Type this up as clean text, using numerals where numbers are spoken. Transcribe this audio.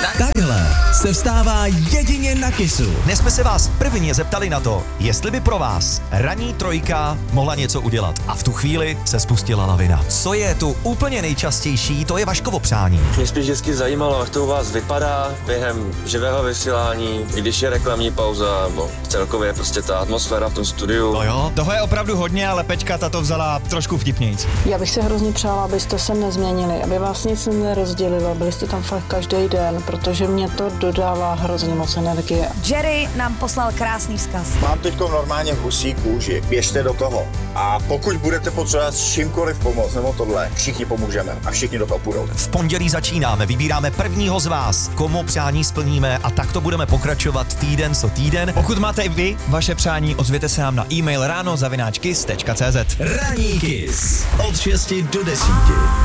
Takhle se vstává jedině na Kissu. Dnes jsme se vás prvně zeptali na to, jestli by pro vás ranní trojka mohla něco udělat. A v tu chvíli se spustila lavina. Co je tu úplně nejčastější, to je Vaškovo přání. Mě spíš vždycky zajímalo, jak to u vás vypadá během živého vysílání, když je reklamní pauza, nebo celkově prostě ta atmosféra v tom studiu. No jo. Toho je opravdu hodně, ale Peťka tato vzala trošku vtipnějc. Já bych se hrozně přála, abyste se nezměnili, aby vás nic nerozdělilo, byli jste tam fakt každý den, protože mě to dodává hrozně moc energie. Jerry nám poslal krásný vzkaz. Mám teďko normálně husí kůži, běžte do toho. A pokud budete potřebovat s čímkoliv pomoct nebo tohle, všichni pomůžeme a všichni do toho půjdou. V pondělí začínáme, vybíráme prvního z vás, komu přání splníme a tak to budeme pokračovat týden co týden. Pokud máte i vy vaše přání, ozvěte se nám na e-mail ráno@kiss.cz. Ranní Kiss od 6 do 10.